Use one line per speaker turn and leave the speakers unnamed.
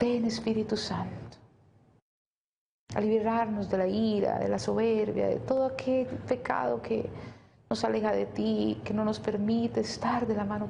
Ven, Espíritu Santo, a liberarnos de la ira, de la soberbia, de todo aquel pecado que nos aleja de ti, que no nos permite estar de la mano